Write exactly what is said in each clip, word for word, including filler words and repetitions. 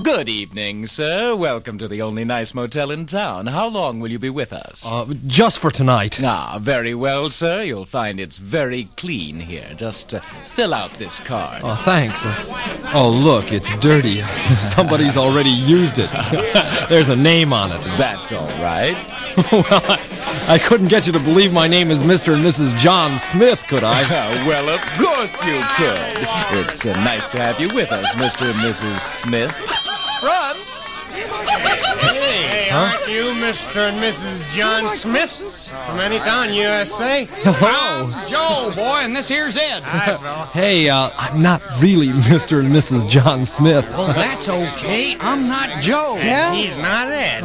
Good evening, sir. Welcome to the only nice motel in town. How long will you be with us? Uh, just for tonight. Ah, very well, sir. You'll find it's very clean here. Just uh, fill out this card. Oh, thanks. Oh, look, it's dirty. Somebody's already used it. There's a name on it. That's all right. Well, I, I couldn't get you to believe my name is Mister and Missus John Smith, could I? Well, of course you could. It's uh, nice to have you with us, Mister and Missus Smith. Front! Hey, Huh? aren't you Mister and Missus John Smith from Anytown, U S A? Hello. Joe, boy, and this here's Ed. Hi, fella. Hey, uh, I'm not really Mister and Missus John Smith. Well, that's okay. I'm not Joe. He's not Ed.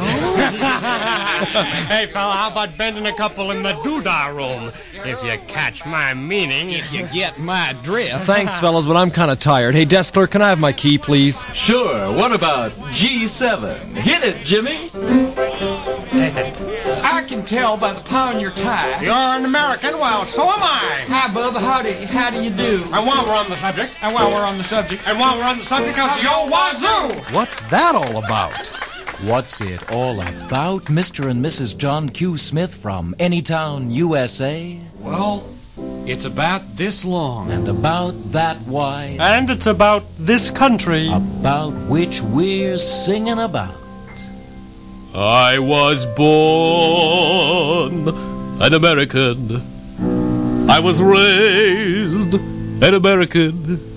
Hey, fella, how about bending a couple in the doodah room? If you catch my meaning. If you get my drift. Thanks, fellas, but I'm kind of tired. Hey, desk clerk, can I have my key, please? Sure. What about G seven? Hit it, Jimmy. Take it. I can tell by the pound your tie. You're an American? Well, so am I. Hi, Bub. How do, how do you do? And while we're on the subject, And while we're on the subject, and while we're on the subject of Yo Wazoo! What's that all about? What's it all about, Mister and Missus John Q. Smith from Anytown, U S A? well, it's about this long. And about that wide, And it's about this country. about which we're singing about. I was born an American. I was raised an American.